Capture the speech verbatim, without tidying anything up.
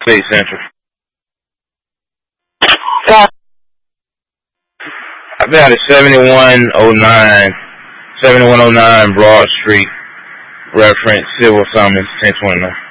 State Central. Yeah. I've been out at seventy-one oh nine, seventy-one oh nine Broad Street, reference civil summons ten twenty-nine.